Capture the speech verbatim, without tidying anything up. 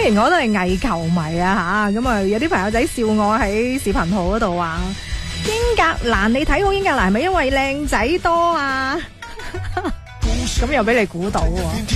雖然我都係偽球迷啊吓，咁啊有啲朋友仔笑我喺視頻號嗰度話英格蘭，你睇好英格蘭係咪因為靚仔多啊？咁又俾你估到喎。